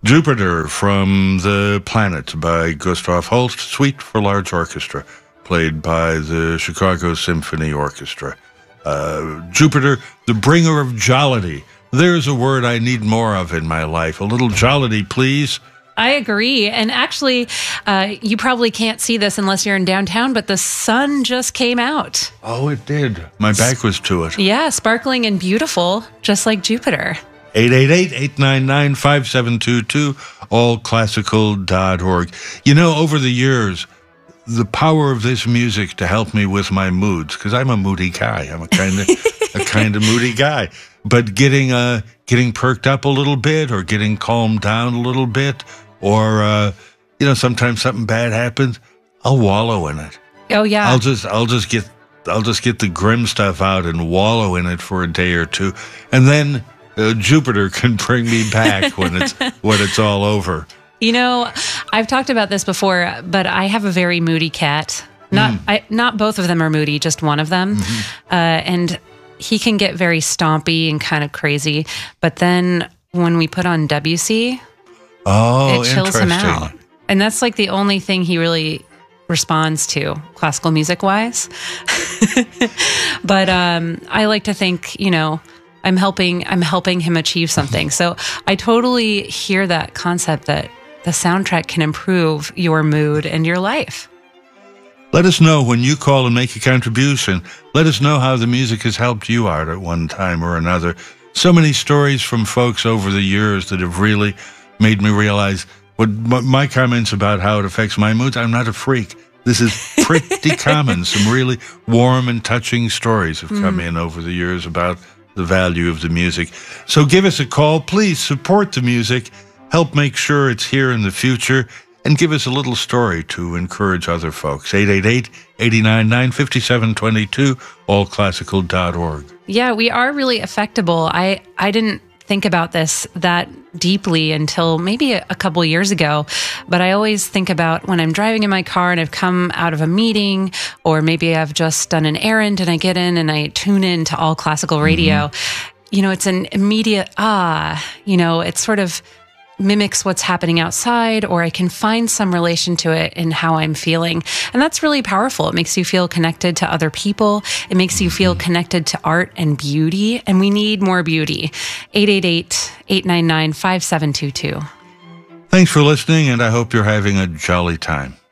Jupiter from the Planet by Gustav Holst, Suite for Large Orchestra, played by the Chicago Symphony Orchestra. Jupiter, the bringer of jollity. There's a word I need more of in my life. A little jollity, please. I agree. And actually, you probably can't see this unless you're in downtown, but the sun just came out. Oh, it did. My back was to it. Yeah, sparkling and beautiful, just like Jupiter. 888-899-5722, allclassical.org. You know, over the years, the power of this music to help me with my moods, because I'm a moody guy. I'm a kind of moody guy. But getting perked up a little bit, or getting calmed down a little bit, or sometimes something bad happens, I'll wallow in it. Oh yeah. I'll just get the grim stuff out and wallow in it for a day or two, and then Jupiter can bring me back when it's all over. You know, I've talked about this before, but I have a very moody cat. Not both of them are moody, just one of them. And he can get very stompy and kind of crazy. But then when we put on WC, it chills him out. And that's like the only thing he really responds to, classical music-wise. But I like to think, I'm helping him achieve something. So I totally hear that concept that the soundtrack can improve your mood and your life. Let us know when you call and make a contribution. Let us know how the music has helped you out at one time or another. So many stories from folks over the years that have really made me realize what my comments about how it affects my moods. I'm not a freak. This is pretty common. Some really warm and touching stories have come in over the years about the value of the music. So give us a call. Please support the music. Help make sure it's here in the future. And give us a little story to encourage other folks. 888-899-5722, allclassical.org. Yeah, we are really affectable. I didn't think about this that deeply until maybe a couple years ago, but I always think about when I'm driving in my car and I've come out of a meeting, or maybe I've just done an errand and I get in and I tune in to All Classical Radio. It's an immediate, it sort of mimics what's happening outside, or I can find some relation to it in how I'm feeling. And that's really powerful. It makes you feel connected to other people. It makes you feel connected to art and beauty. And we need more beauty. 888-899-5722. Thanks for listening, and I hope you're having a jolly time.